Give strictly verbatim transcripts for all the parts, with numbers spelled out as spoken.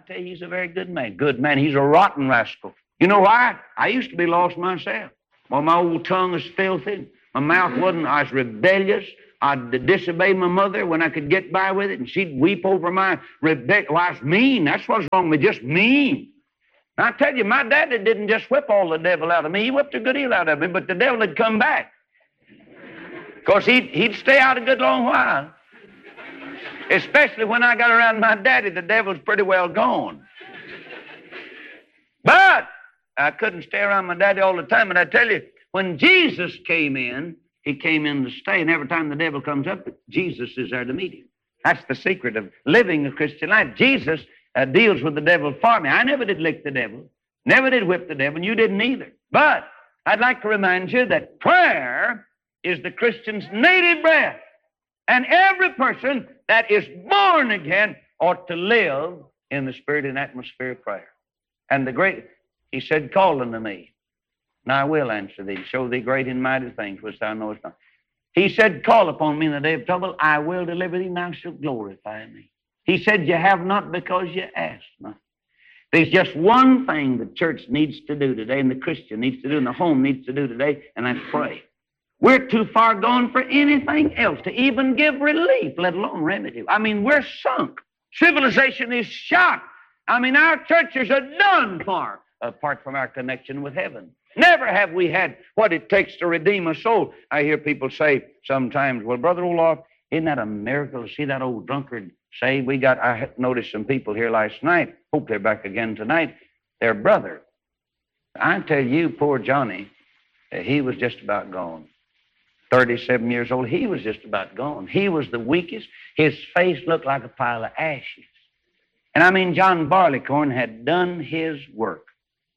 tell you, he's a very good man. Good man. He's a rotten rascal. You know why? I used to be lost myself. Well, my old tongue was filthy. My mouth wasn't. I was rebellious. I'd disobey my mother when I could get by with it, and she'd weep over my rebellion. Well, I was mean. That's what's wrong with me, just mean. And I tell you, my daddy didn't just whip all the devil out of me. He whipped a good deal out of me, but the devil had come back. Because he'd, he'd stay out a good long while. Especially when I got around my daddy, the devil's pretty well gone. But I couldn't stay around my daddy all the time. And I tell you, when Jesus came in, he came in to stay. And every time the devil comes up, Jesus is there to meet him. That's the secret of living a Christian life. Jesus uh, deals with the devil for me. I never did lick the devil. Never did whip the devil. And you didn't either. But I'd like to remind you that prayer is the Christian's native breath. And every person that is born again ought to live in the spirit and atmosphere of prayer. And the great, he said, call unto me, and I will answer thee, show thee great and mighty things which thou knowest not. He said, call upon me in the day of trouble, I will deliver thee, and thou shalt glorify me. He said, you have not because you ask not. There's just one thing the church needs to do today, and the Christian needs to do, and the home needs to do today, and that's pray. We're too far gone for anything else to even give relief, let alone remedy. I mean, we're sunk. Civilization is shot. I mean, our churches are done for, apart from our connection with heaven. Never have we had what it takes to redeem a soul. I hear people say sometimes, well, Brother Olaf, isn't that a miracle to see that old drunkard saved? We got, I noticed some people here last night, hope they're back again tonight, their brother. I tell you, poor Johnny, he was just about gone. thirty-seven years old, he was just about gone. He was the weakest. His face looked like a pile of ashes. And I mean, John Barleycorn had done his work.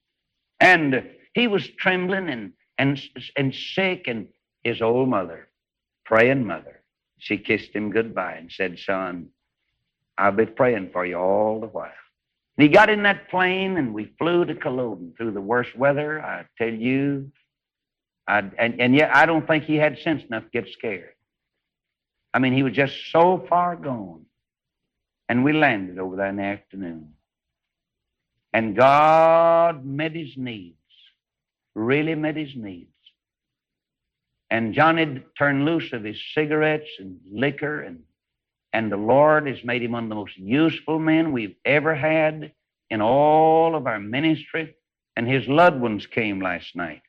And he was trembling and, and, and sick, and his old mother, praying mother, she kissed him goodbye and said, son, I'll be praying for you all the while. And he got in that plane, and we flew to Culloden through the worst weather. I tell you, I, and, and yet I don't think he had sense enough to get scared. I mean, he was just so far gone. And we landed over there in the afternoon. And God met his needs, really met his needs. And Johnny turned loose of his cigarettes and liquor, and, and the Lord has made him one of the most useful men we've ever had in all of our ministry. And his loved ones came last night.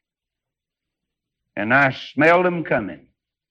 And I smelled them coming.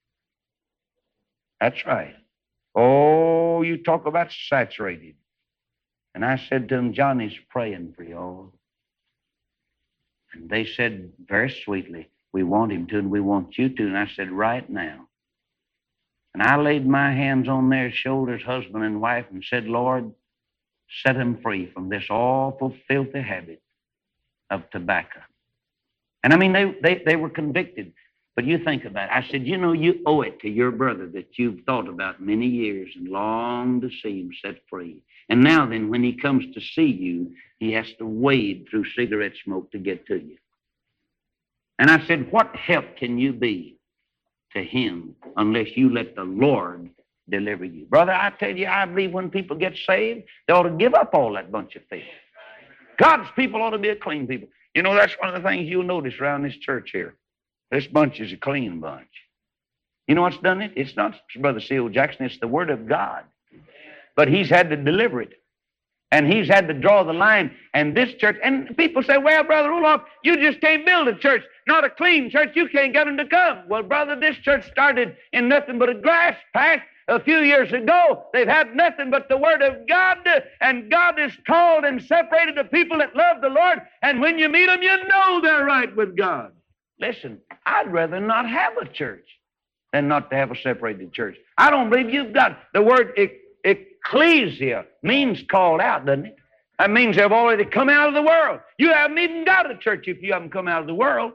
That's right. Oh, you talk about saturated. And I said to them, Johnny's praying for you all. And they said very sweetly, we want him to and we want you to. And I said, right now. And I laid my hands on their shoulders, husband and wife, and said, Lord, set them free from this awful, filthy habit of tobacco. And I mean, they, they, they were convicted. But you think about it. I said, you know, you owe it to your brother that you've thought about many years and longed to see him set free. And now then, when he comes to see you, he has to wade through cigarette smoke to get to you. And I said, what help can you be to him unless you let the Lord deliver you? Brother, I tell you, I believe when people get saved, they ought to give up all that bunch of things. God's people ought to be a clean people. You know, that's one of the things you'll notice around this church here. This bunch is a clean bunch. You know what's done it? It's not Brother C O Jackson, it's the Word of God. But he's had to deliver it. And he's had to draw the line. And this church, and people say, well, Brother Olaf, you just can't build a church, not a clean church. You can't get them to come. Well, brother, this church started in nothing but a grass patch a few years ago. They've had nothing but the Word of God, and God has called and separated the people that love the Lord. And when you meet them, you know they're right with God. Listen, I'd rather not have a church than not to have a separated church. I don't believe you've got the word e- ecclesia means called out, doesn't it? That means they've already come out of the world. You haven't even got a church if you haven't come out of the world.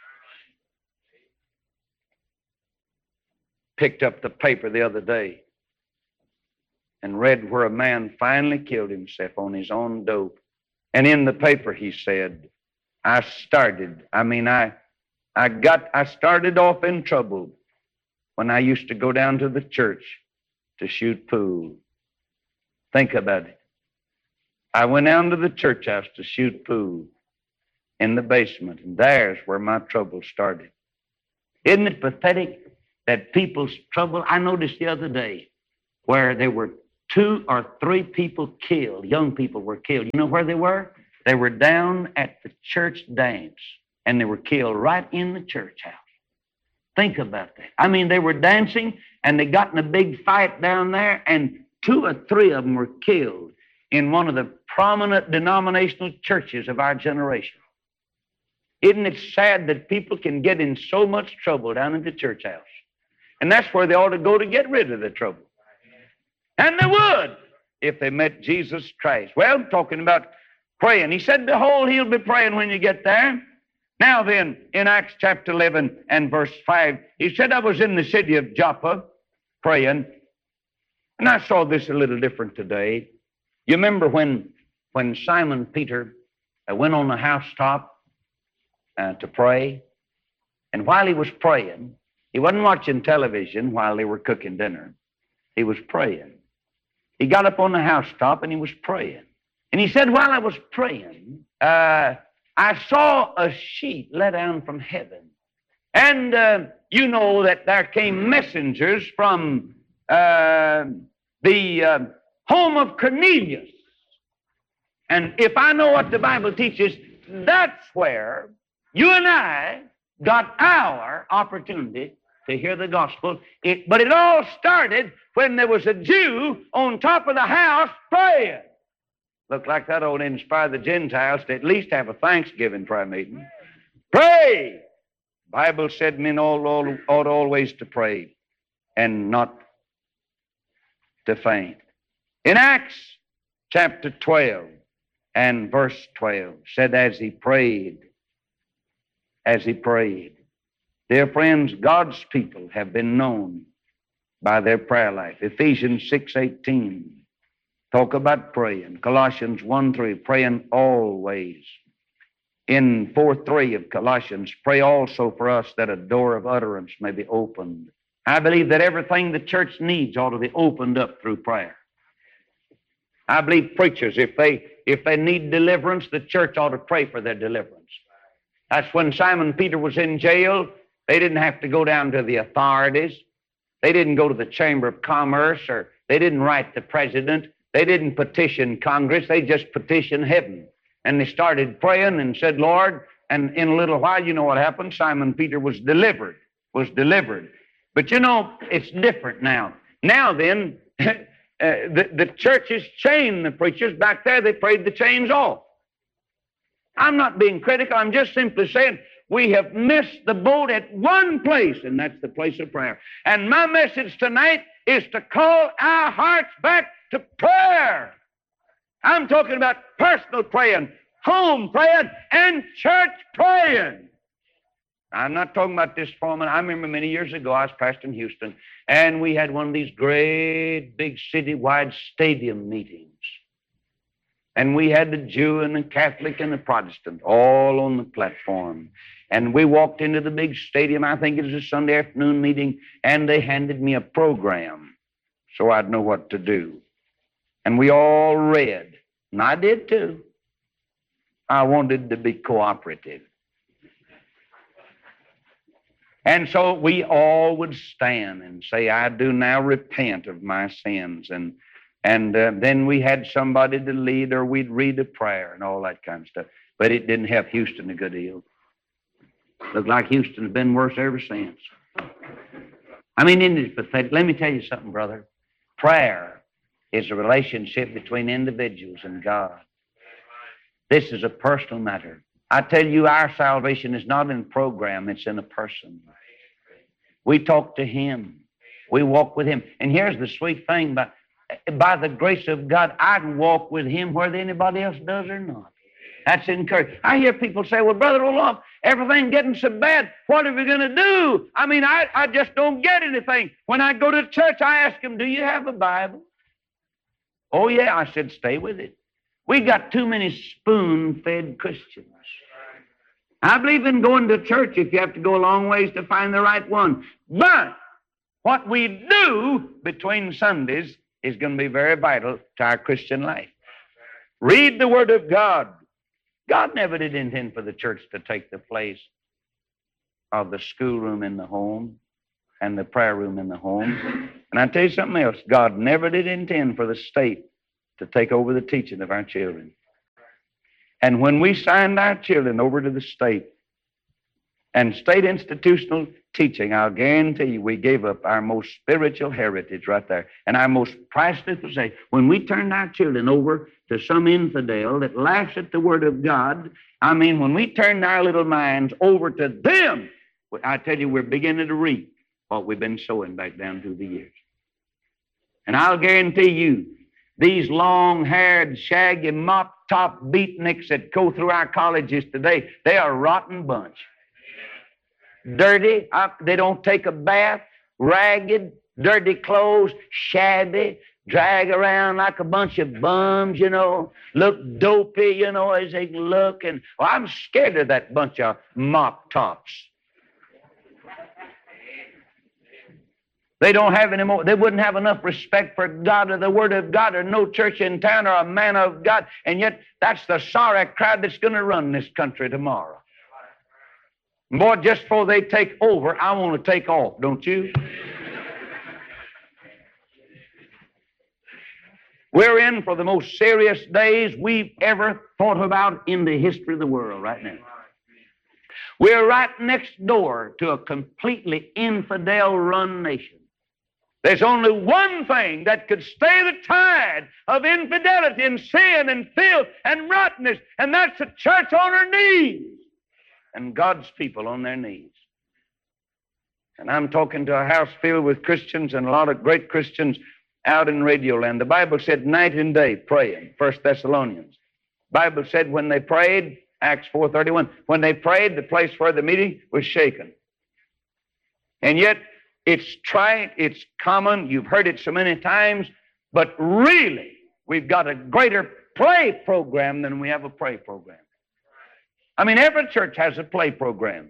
Picked up the paper the other day and read where a man finally killed himself on his own dope. And in the paper he said, I started, I mean, I I got, I started off in trouble when I used to go down to the church to shoot pool. Think about it. I went down to the church house to shoot pool in the basement, and there's where my trouble started. Isn't it pathetic that people's trouble? I noticed the other day where there were two or three people killed, young people were killed. You know where they were? They were down at the church dance, and they were killed right in the church house. Think about that. I mean, they were dancing, and they got in a big fight down there, and two or three of them were killed in one of the prominent denominational churches of our generation. Isn't it sad that people can get in so much trouble down in the church house? And that's where they ought to go to get rid of the trouble. And they would if they met Jesus Christ. Well, talking about praying. He said, behold, he'll be praying when you get there. Now then, in Acts chapter eleven and verse five, he said, I was in the city of Joppa praying, and I saw this a little different today. You remember when, when Simon Peter uh, went on the housetop uh, to pray, and while he was praying, he wasn't watching television while they were cooking dinner. He was praying. He got up on the housetop and he was praying. And he said, while I was praying, uh, I saw a sheet let down from heaven. And uh, you know that there came messengers from uh, the uh, home of Cornelius. And if I know what the Bible teaches, that's where you and I got our opportunity to hear the gospel. It, but it all started when there was a Jew on top of the house praying. Looked like that ought to inspire the Gentiles to at least have a Thanksgiving prayer meeting. Pray! The Bible said men all, all, ought always to pray and not to faint. In Acts chapter twelve and verse twelve said, as he prayed, as he prayed. Dear friends, God's people have been known by their prayer life. Ephesians six eighteen. Talk about praying. Colossians one three, praying always. In four three of Colossians, pray also for us that a door of utterance may be opened. I believe that everything the church needs ought to be opened up through prayer. I believe preachers, if they if they need deliverance, the church ought to pray for their deliverance. That's when Simon Peter was in jail. They didn't have to go down to the authorities. They didn't go to the Chamber of Commerce, or they didn't write the president. They didn't petition Congress. They just petitioned heaven. And they started praying and said, Lord, and in a little while, you know what happened? Simon Peter was delivered, was delivered. But you know, it's different now. Now then, uh, the, the churches chained the preachers. Back there, they prayed the chains off. I'm not being critical. I'm just simply saying we have missed the boat at one place, and that's the place of prayer. And my message tonight is to call our hearts back to prayer. I'm talking about personal praying, home praying, and church praying. I'm not talking about this for a minute. I remember many years ago, I was pastor in Houston, and we had one of these great big citywide stadium meetings. And we had the Jew and the Catholic and the Protestant all on the platform. And we walked into the big stadium, I think it was a Sunday afternoon meeting, and they handed me a program so I'd know what to do. And we all read, and I did too. I wanted to be cooperative. And so we all would stand and say, I do now repent of my sins. And And uh, then we had somebody to lead, or we'd read a prayer and all that kind of stuff. But it didn't help Houston a good deal. Looked like Houston's been worse ever since. I mean, isn't it pathetic? Let me tell you something, brother. Prayer is a relationship between individuals and God. This is a personal matter. I tell you, our salvation is not in a program, it's in a person. We talk to Him. We walk with Him. And here's the sweet thing about by the grace of God, I can walk with Him whether anybody else does or not. That's encouraging. I hear people say, well, Brother Olaf, everything's getting so bad. What are we going to do? I mean, I, I just don't get anything. When I go to church, I ask them, do you have a Bible? Oh, yeah. I said, stay with it. We got too many spoon-fed Christians. I believe in going to church if you have to go a long ways to find the right one. But what we do between Sundays is going to be very vital to our Christian life. Read the Word of God. God never did intend for the church to take the place of the schoolroom in the home and the prayer room in the home. And I tell you something else. God never did intend for the state to take over the teaching of our children. And when we signed our children over to the state and state institutional teaching, I'll guarantee you we gave up our most spiritual heritage right there and our most priceless possession. When we turned our children over to some infidel that laughs at the Word of God, I mean, when we turned our little minds over to them, I tell you, we're beginning to reap what we've been sowing back down through the years. And I'll guarantee you, these long-haired, shaggy, mop-top beatniks that go through our colleges today, they are a rotten bunch. Dirty, uh, they don't take a bath, ragged, dirty clothes, shabby, drag around like a bunch of bums, you know, look dopey, you know, as they look. And well, I'm scared of that bunch of mop-tops. They don't have any more, they wouldn't have enough respect for God or the Word of God or no church in town or a man of God. And yet, that's the sorry crowd that's going to run this country tomorrow. Boy, just before they take over, I want to take off, don't you? We're in for the most serious days we've ever thought about in the history of the world right now. We're right next door to a completely infidel-run nation. There's only one thing that could stay the tide of infidelity and sin and filth and rottenness, and that's the church on her knees and God's people on their knees. And I'm talking to a house filled with Christians and a lot of great Christians out in Radio Land. The Bible said night and day praying, First Thessalonians. The Bible said when they prayed, Acts four thirty-one, when they prayed, the place where the meeting was shaken. And yet, it's trite, it's common, you've heard it so many times, but really, we've got a greater play program than we have a pray program. I mean, every church has a play program.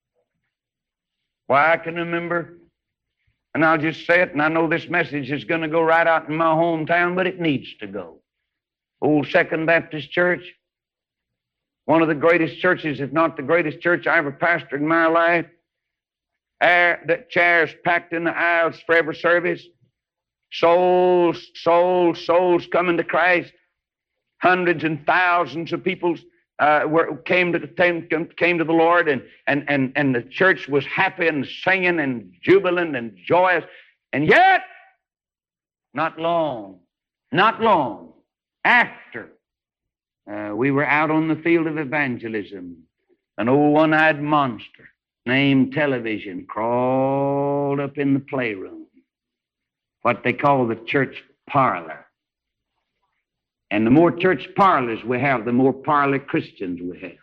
Why, I can remember, and I'll just say it, and I know this message is going to go right out in my hometown, but it needs to go. Old Second Baptist Church, one of the greatest churches, if not the greatest church I ever pastored in my life. Air, the chairs packed in the aisles for every service. Souls, souls, souls coming to Christ. Hundreds and thousands of people uh, were, came, to, came, came to the Lord, and, and, and, and the church was happy and singing and jubilant and joyous. And yet, not long, not long after uh, we were out on the field of evangelism, an old one-eyed monster named television crawled up in the playroom, what they call the church parlor. And the more church parlors we have, the more parlor Christians we have.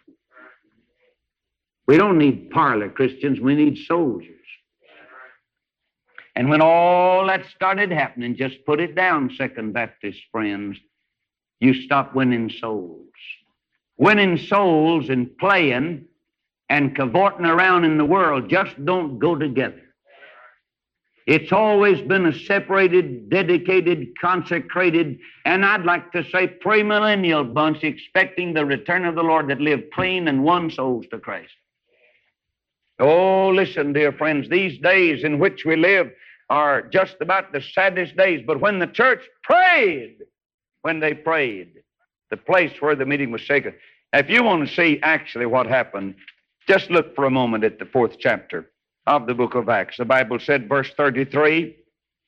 We don't need parlor Christians, we need soldiers. And when all that started happening, just put it down, Second Baptist friends, you stop winning souls. Winning souls and playing and cavorting around in the world just don't go together. It's always been a separated, dedicated, consecrated, and I'd like to say premillennial bunch expecting the return of the Lord that live clean and won souls to Christ. Oh, listen, dear friends, these days in which we live are just about the saddest days, but when the church prayed, when they prayed, the place where the meeting was shaken. If you want to see actually what happened, just look for a moment at the fourth chapter of the book of Acts. The Bible said, verse thirty-three,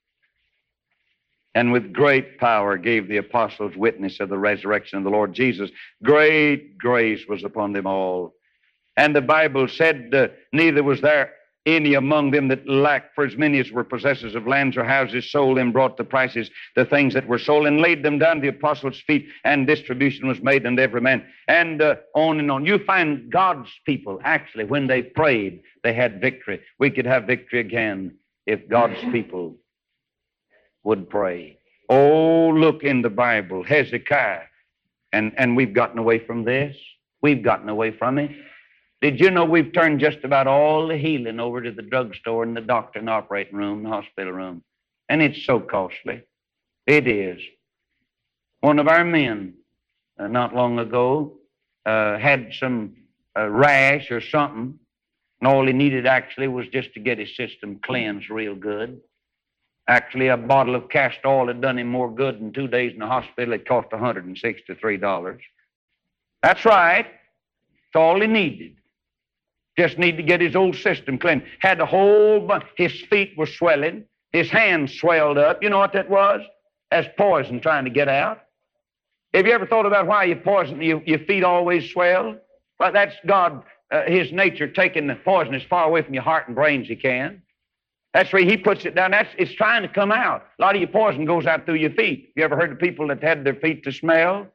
and with great power gave the apostles witness of the resurrection of the Lord Jesus. Great grace was upon them all. And the Bible said, uh, neither was there any among them that lacked, for as many as were possessors of lands or houses sold them, brought the prices, the things that were sold, and laid them down at the apostles' feet, and distribution was made unto every man. And uh, on and on. You find God's people, actually, when they prayed, they had victory. We could have victory again if God's people would pray. Oh, look in the Bible, Hezekiah. And, and we've gotten away from this. We've gotten away from it. Did you know we've turned just about all the healing over to the drugstore and the doctor and the operating room, the hospital room? And it's so costly. It is. One of our men uh, not long ago, uh, had some uh, rash or something, and all he needed actually was just to get his system cleansed real good. Actually, a bottle of castor oil had done him more good in two days in the hospital. It cost one hundred sixty-three dollars. That's right. That's all he needed. Just need to get his old system cleansed. Had a whole bunch. His feet were swelling. His hands swelled up. You know what that was? That's poison trying to get out. Have you ever thought about why your poison, your, your feet always swell? Well, that's God, uh, His nature, taking the poison as far away from your heart and brain as He can. That's where He puts it down. That's it's trying to come out. A lot of your poison goes out through your feet. You ever heard of people that had their feet to smell?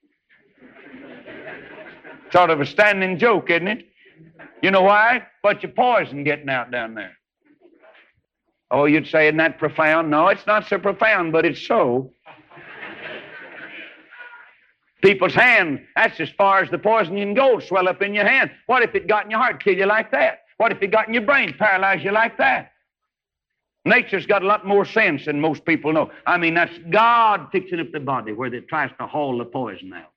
Sort of a standing joke, isn't it? You know why? But your poison getting out down there. Oh, you'd say, isn't that profound? No, it's not so profound, but it's so. People's hand, that's as far as the poison you can go, swell up in your hand. What if it got in your heart, kill you like that? What if it got in your brain, paralyze you like that? Nature's got a lot more sense than most people know. I mean, that's God fixing up the body where it tries to haul the poison out.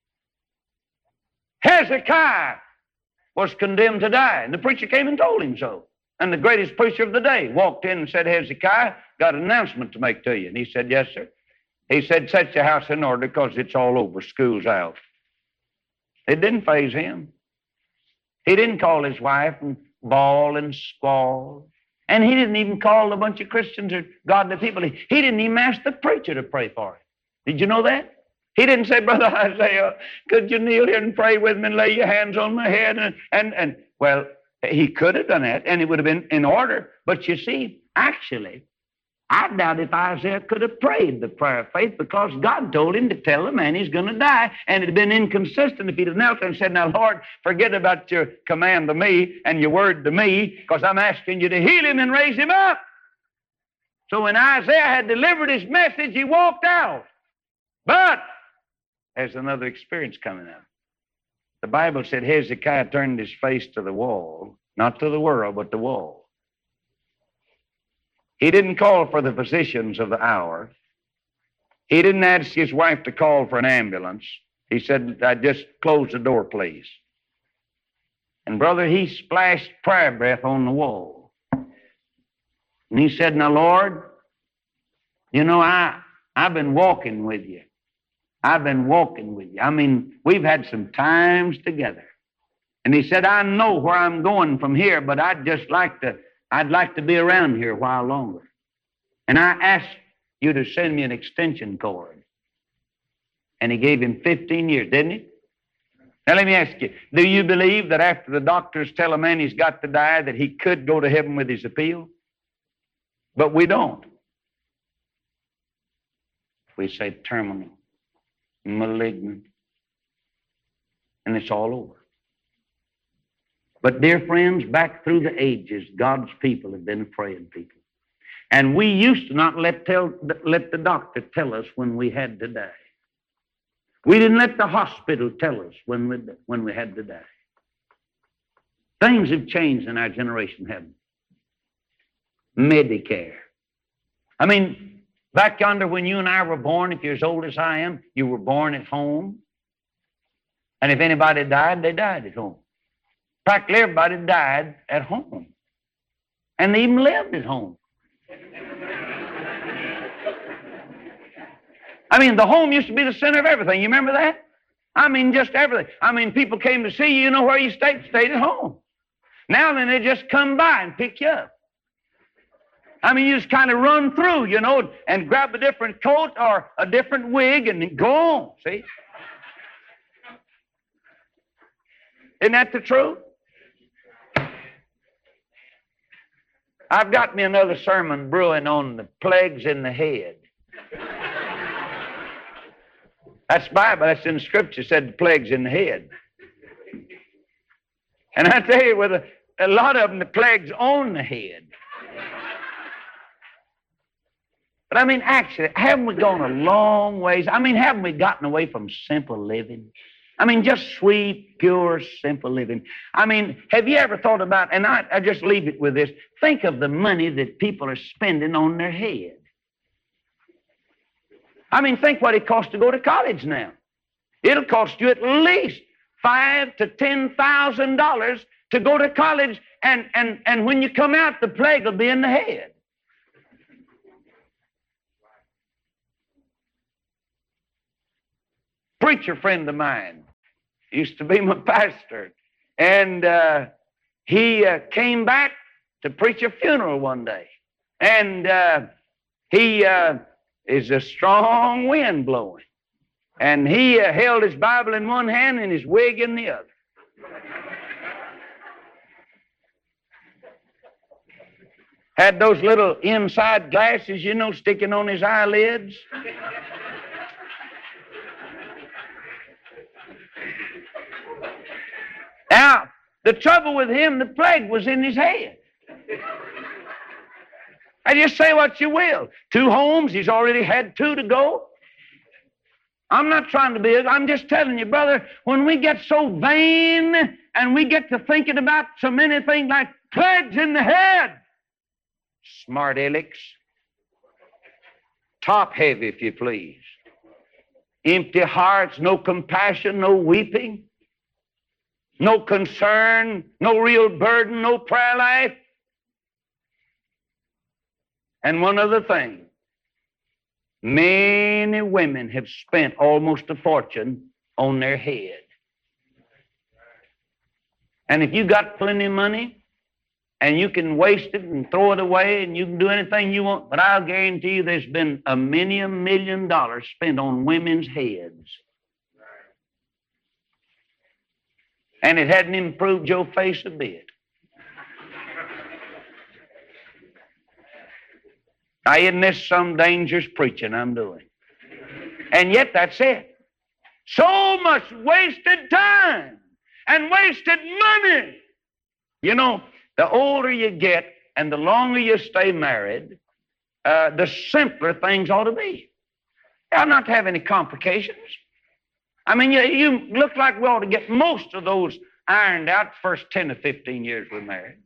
Hezekiah was condemned to die, and the preacher came and told him so. And the greatest preacher of the day walked in and said, Hezekiah, got an announcement to make to you. And he said, yes, sir. He said, set your house in order because it's all over. School's out. It didn't faze him. He didn't call his wife and bawl and squall. And he didn't even call a bunch of Christians or godly people. He didn't even ask the preacher to pray for him. Did you know that? He didn't say, Brother Isaiah, could you kneel here and pray with me and lay your hands on my head? And, and, and well, he could have done that, and it would have been in order. But you see, actually, I doubt if Isaiah could have prayed the prayer of faith because God told him to tell the man he's going to die. And it had been inconsistent if he'd have knelt there and said, now, Lord, forget about your command to me and your word to me because I'm asking you to heal him and raise him up. So when Isaiah had delivered his message, he walked out. But there's another experience coming up. The Bible said Hezekiah turned his face to the wall, not to the world, but the wall. He didn't call for the physicians of the hour. He didn't ask his wife to call for an ambulance. He said, I just close the door, please. And brother, he splashed prayer breath on the wall. And he said, now, Lord, you know, I, I've been walking with you. I've been walking with you. I mean, we've had some times together. And he said, I know where I'm going from here, but I'd just like to, I'd like to be around here a while longer. And I asked you to send me an extension cord. And he gave him fifteen years, didn't he? Now let me ask you, do you believe that after the doctors tell a man he's got to die, that he could go to heaven with his appeal? But we don't. We say terminal, malignant, and it's all over. But dear friends, back through the ages, God's people have been praying people. And we used to not let, tell, let the doctor tell us when we had to die. We didn't let the hospital tell us when we, when we had to die. Things have changed in our generation, haven't they? Medicare. I mean, back yonder when you and I were born, if you're as old as I am, you were born at home. And if anybody died, they died at home. Practically everybody died at home. And they even lived at home. I mean, the home used to be the center of everything. You remember that? I mean, just everything. I mean, people came to see you, you know where you stayed? Stayed at home. Now then, they just come by and pick you up. I mean, you just kind of run through, you know, and grab a different coat or a different wig and go on, see? Isn't that the truth? I've got me another sermon brewing on the plagues in the head. That's Bible. That's in Scripture. It said the plagues in the head. And I tell you, with a, a lot of them, the plagues on the head. But I mean, actually, haven't we gone a long ways? I mean, haven't we gotten away from simple living? I mean, just sweet, pure, simple living. I mean, have you ever thought about, and I, I just leave it with this, think of the money that people are spending on their head. I mean, think what it costs to go to college now. It'll cost you at least five to ten thousand dollars to go to college, and, and, and when you come out, the plague will be in the head. Preacher friend of mine used to be my pastor, and uh, he uh, came back to preach a funeral one day, and uh, he uh, is a strong wind blowing, and he uh, held his Bible in one hand and his wig in the other. Had those little inside glasses, you know, sticking on his eyelids. Now, the trouble with him, the plague was in his head. I just say what you will. Two homes, he's already had two to go. I'm not trying to be, I'm just telling you, brother, when we get so vain and we get to thinking about so many things like plagues in the head, smart alecks, top heavy, if you please, empty hearts, no compassion, no weeping, no concern, no real burden, no prayer life. And one other thing, many women have spent almost a fortune on their head. And if you got plenty of money, and you can waste it and throw it away, and you can do anything you want, but I'll guarantee you there's been a many a million dollars spent on women's heads. And it hadn't improved your face a bit. Now, isn't this some dangerous preaching I'm doing? And yet, that's it. So much wasted time and wasted money. You know, the older you get and the longer you stay married, uh, the simpler things ought to be. You ought not to have any complications. I mean, you, you look like we ought to get most of those ironed out the first ten to fifteen years we're married.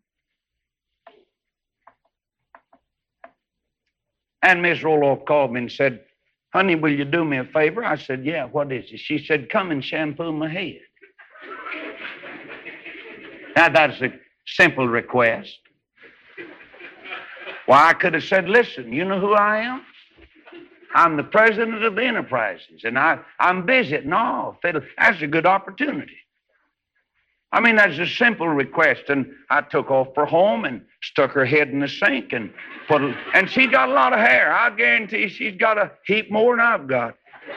And Miss Roloff called me and said, honey, will you do me a favor? I said, yeah, what is it? She said, come and shampoo my head. Now, that's a simple request. Well, I could have said, listen, you know who I am? I'm the president of the Enterprises, and I, I'm busy. No, fiddle, that's a good opportunity. I mean, that's a simple request, and I took off for home and stuck her head in the sink, and put, a, and she's got a lot of hair. I guarantee she's got a heap more than I've got.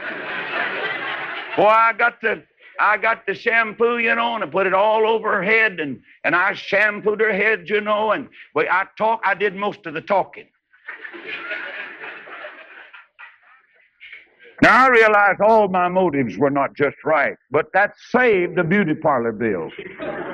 Boy, I got the, I got the shampoo, you know, and I put it all over her head, and, and I shampooed her head, you know, and but I talk, I did most of the talking. Now, I realize all my motives were not just right, but that saved the beauty parlor bill.